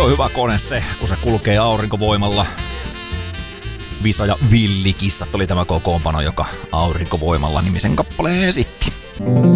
on hyvä kone se, kun se kulkee aurinkovoimalla. Visa ja Villikissat oli tämä kokoonpano, joka aurinkovoimalla nimisen kappaleen esitti.